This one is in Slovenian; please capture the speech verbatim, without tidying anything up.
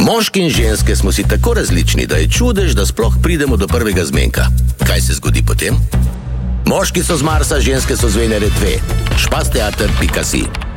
Moški in ženske smo si tako različni, da je čudež, da sploh pridemo do prvega zmenka. Kaj se zgodi potem? Moški so z Marsa, ženske so z Venere dve. špasteater pika si